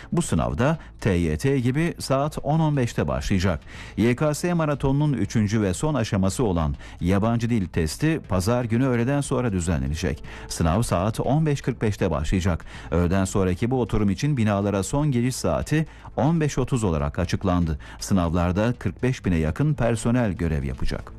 Bu sınavda TYT gibi saat 10.15'te başlayacak. YKS maratonunun 3. ve son aşaması olan yabancı dil testi pazar günü öğleden sonra düzenlenecek. Sınav saat 15.45'te başlayacak. Öğleden sonraki bu oturum için binalara son giriş saati 15.30 olarak açıklandı. Sınavlarda 45 bine yakın personel görev yapacak.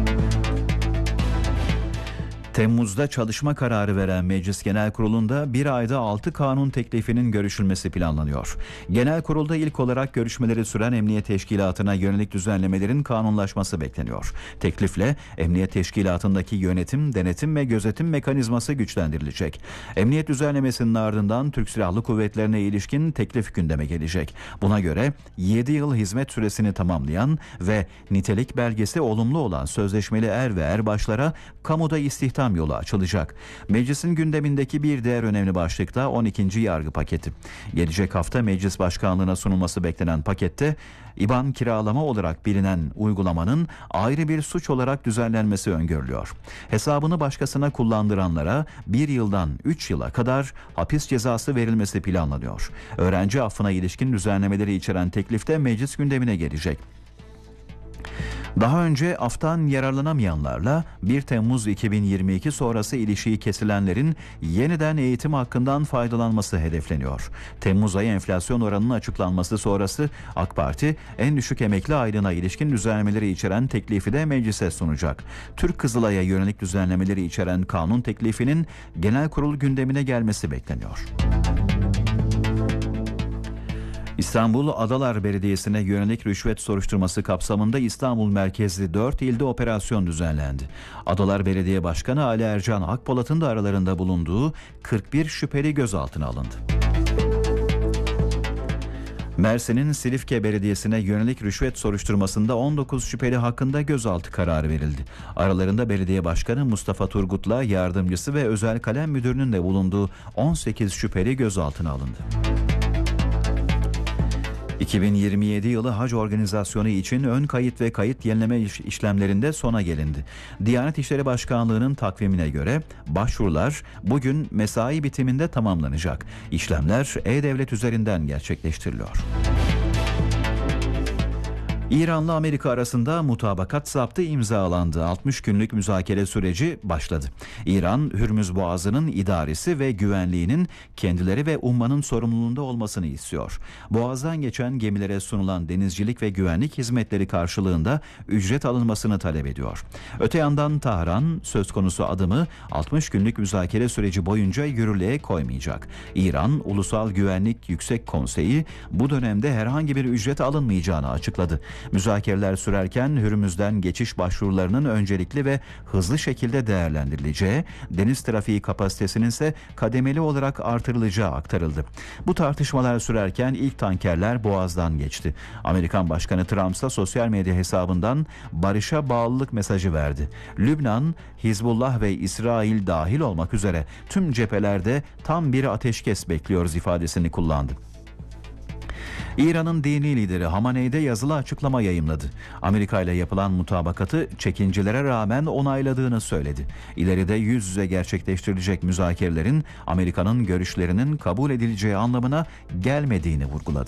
Temmuz'da çalışma kararı veren Meclis Genel Kurulu'nda bir ayda 6 kanun teklifinin görüşülmesi planlanıyor. Genel Kurul'da ilk olarak görüşmeleri süren Emniyet Teşkilatı'na yönelik düzenlemelerin kanunlaşması bekleniyor. Teklifle Emniyet Teşkilatı'ndaki yönetim, denetim ve gözetim mekanizması güçlendirilecek. Emniyet düzenlemesinin ardından Türk Silahlı Kuvvetleri'ne ilişkin teklif gündeme gelecek. Buna göre 7 yıl hizmet süresini tamamlayan ve nitelik belgesi olumlu olan sözleşmeli er ve erbaşlara kamuda istihdam yolu açılacak. Meclisin gündemindeki bir diğer önemli başlık da 12. yargı paketi. Gelecek hafta meclis başkanlığına sunulması beklenen pakette İBAN kiralama olarak bilinen uygulamanın ayrı bir suç olarak düzenlenmesi öngörülüyor. Hesabını başkasına kullandıranlara 1 yıldan 3 yıla kadar hapis cezası verilmesi planlanıyor. Öğrenci affına ilişkin düzenlemeleri içeren teklif de meclis gündemine gelecek. Daha önce aftan yararlanamayanlarla 1 Temmuz 2022 sonrası ilişiği kesilenlerin yeniden eğitim hakkından faydalanması hedefleniyor. Temmuz ayı enflasyon oranının açıklanması sonrası AK Parti en düşük emekli aylığına ilişkin düzenlemeleri içeren teklifi de meclise sunacak. Türk Kızılay'a yönelik düzenlemeleri içeren kanun teklifinin genel kurul gündemine gelmesi bekleniyor. İstanbul Adalar Belediyesi'ne yönelik rüşvet soruşturması kapsamında İstanbul merkezli 4 ilde operasyon düzenlendi. Adalar Belediye Başkanı Ali Ercan Akpolat'ın da aralarında bulunduğu 41 şüpheli gözaltına alındı. Mersin'in Silifke Belediyesi'ne yönelik rüşvet soruşturmasında 19 şüpheli hakkında gözaltı kararı verildi. Aralarında belediye başkanı Mustafa Turgut'la yardımcısı ve özel kalem müdürünün de bulunduğu 18 şüpheli gözaltına alındı. 2027 yılı hac organizasyonu için ön kayıt ve kayıt yenileme işlemlerinde sona gelindi. Diyanet İşleri Başkanlığı'nın takvimine göre başvurular bugün mesai bitiminde tamamlanacak. İşlemler E-Devlet üzerinden gerçekleştiriliyor. İran'la Amerika arasında mutabakat zaptı imzalandı. 60 günlük müzakere süreci başladı. İran, Hürmüz Boğazı'nın idaresi ve güvenliğinin kendileri ve ummanın sorumluluğunda olmasını istiyor. Boğaz'dan geçen gemilere sunulan denizcilik ve güvenlik hizmetleri karşılığında ücret alınmasını talep ediyor. Öte yandan Tahran söz konusu adımı 60 günlük müzakere süreci boyunca yürürlüğe koymayacak. İran, Ulusal Güvenlik Yüksek Konseyi bu dönemde herhangi bir ücret alınmayacağını açıkladı. Müzakereler sürerken Hürmüz'den geçiş başvurularının öncelikli ve hızlı şekilde değerlendirileceği, deniz trafiği kapasitesinin ise kademeli olarak artırılacağı aktarıldı. Bu tartışmalar sürerken ilk tankerler Boğaz'dan geçti. Amerikan Başkanı Trump ise sosyal medya hesabından barışa bağlılık mesajı verdi. Lübnan, Hizbullah ve İsrail dahil olmak üzere tüm cephelerde tam bir ateşkes bekliyoruz ifadesini kullandı. İran'ın dini lideri Hamaney'de yazılı açıklama yayımladı. Amerika ile yapılan mutabakatı çekincelere rağmen onayladığını söyledi. İleride yüz yüze gerçekleştirilecek müzakerelerin Amerika'nın görüşlerinin kabul edileceği anlamına gelmediğini vurguladı.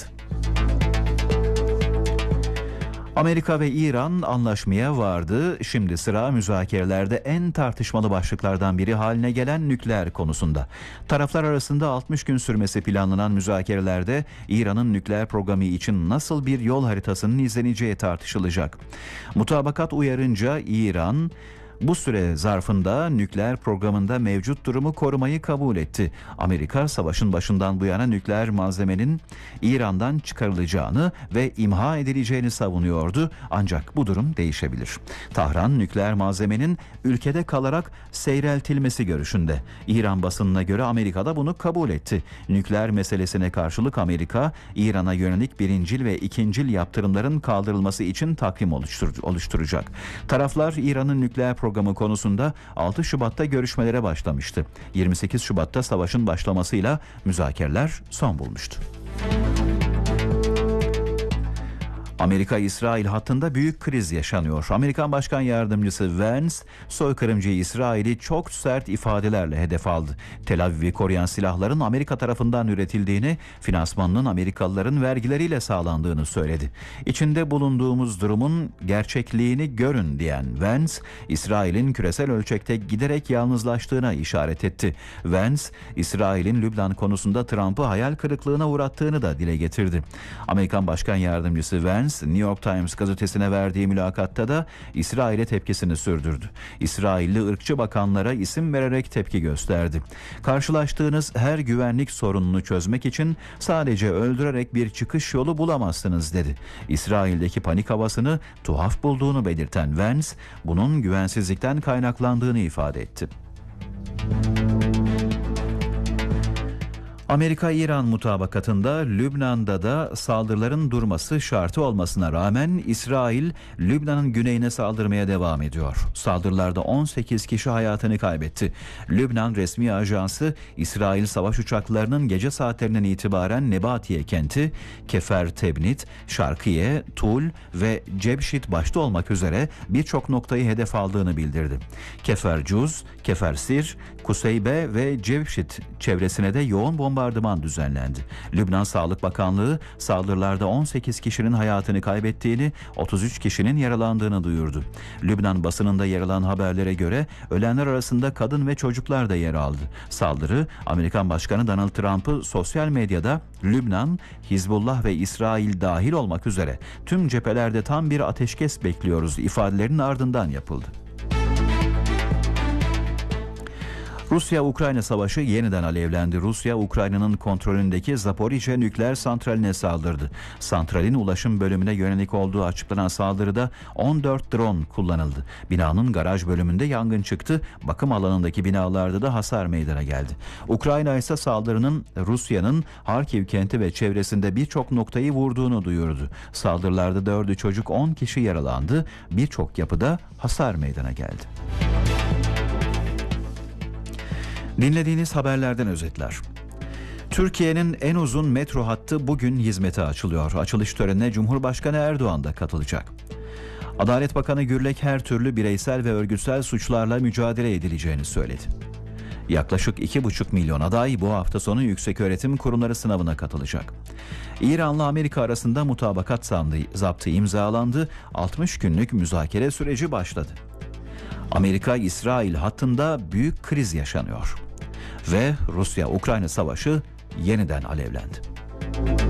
Amerika ve İran anlaşmaya vardı. Şimdi sıra müzakerelerde en tartışmalı başlıklardan biri haline gelen nükleer konusunda. Taraflar arasında 60 gün sürmesi planlanan müzakerelerde İran'ın nükleer programı için nasıl bir yol haritasının izleneceği tartışılacak. Mutabakat uyarınca İran bu süre zarfında nükleer programında mevcut durumu korumayı kabul etti. Amerika savaşın başından bu yana nükleer malzemenin İran'dan çıkarılacağını ve imha edileceğini savunuyordu. Ancak bu durum değişebilir. Tahran nükleer malzemenin ülkede kalarak seyreltilmesi görüşünde. İran basınına göre Amerika da bunu kabul etti. Nükleer meselesine karşılık Amerika, İran'a yönelik birincil ve ikincil yaptırımların kaldırılması için takvim oluşturacak. Taraflar İran'ın nükleer programı konusunda 6 Şubat'ta görüşmelere başlamıştı. 28 Şubat'ta savaşın başlamasıyla müzakereler son bulmuştu. Amerika-İsrail hattında büyük kriz yaşanıyor. Amerikan Başkan Yardımcısı Vance, soykırımcı İsrail'i çok sert ifadelerle hedef aldı. Tel Aviv'i koruyan silahların Amerika tarafından üretildiğini, finansmanının Amerikalıların vergileriyle sağlandığını söyledi. İçinde bulunduğumuz durumun gerçekliğini görün diyen Vance, İsrail'in küresel ölçekte giderek yalnızlaştığına işaret etti. Vance, İsrail'in Lübnan konusunda Trump'ı hayal kırıklığına uğrattığını da dile getirdi. Amerikan Başkan Yardımcısı Vance, New York Times gazetesine verdiği mülakatta da İsrail'e tepkisini sürdürdü. İsrailli ırkçı bakanlara isim vererek tepki gösterdi. Karşılaştığınız her güvenlik sorununu çözmek için sadece öldürerek bir çıkış yolu bulamazsınız dedi. İsrail'deki panik havasını tuhaf bulduğunu belirten Vance, bunun güvensizlikten kaynaklandığını ifade etti. Amerika-İran mutabakatında Lübnan'da da saldırıların durması şartı olmasına rağmen İsrail, Lübnan'ın güneyine saldırmaya devam ediyor. Saldırılarda 18 kişi hayatını kaybetti. Lübnan resmi ajansı, İsrail savaş uçaklarının gece saatlerinden itibaren Nebatiye kenti, Kefer Tebnit, Şarkiye, Tul ve Cebşit başta olmak üzere birçok noktayı hedef aldığını bildirdi. Kefer Cuz, Kefer Sir, Kuseybe ve Cebşit çevresine de yoğun bombardıman düzenlendi. Lübnan Sağlık Bakanlığı saldırılarda 18 kişinin hayatını kaybettiğini, 33 kişinin yaralandığını duyurdu. Lübnan basınında yer alan haberlere göre ölenler arasında kadın ve çocuklar da yer aldı. Saldırı, Amerikan Başkanı Donald Trump'ı sosyal medyada Lübnan, Hizbullah ve İsrail dahil olmak üzere tüm cephelerde tam bir ateşkes bekliyoruz ifadelerinin ardından yapıldı. Rusya-Ukrayna savaşı yeniden alevlendi. Rusya, Ukrayna'nın kontrolündeki Zaporijye nükleer santraline saldırdı. Santralin ulaşım bölümüne yönelik olduğu açıklanan saldırıda 14 drone kullanıldı. Binanın garaj bölümünde yangın çıktı. Bakım alanındaki binalarda da hasar meydana geldi. Ukrayna ise saldırının Rusya'nın Harkiv kenti ve çevresinde birçok noktayı vurduğunu duyurdu. Saldırılarda 4'ü çocuk, 10 kişi yaralandı. Birçok yapıda hasar meydana geldi. Dinlediğiniz haberlerden özetler. Türkiye'nin en uzun metro hattı bugün hizmete açılıyor. Açılış törenine Cumhurbaşkanı Erdoğan da katılacak. Adalet Bakanı Gürlek her türlü bireysel ve örgütsel suçlarla mücadele edileceğini söyledi. Yaklaşık 2,5 milyon aday bu hafta sonu yükseköğretim kurumları sınavına katılacak. İran'la Amerika arasında mutabakat zaptı imzalandı. 60 günlük müzakere süreci başladı. Amerika-İsrail hattında büyük kriz yaşanıyor ve Rusya-Ukrayna savaşı yeniden alevlendi.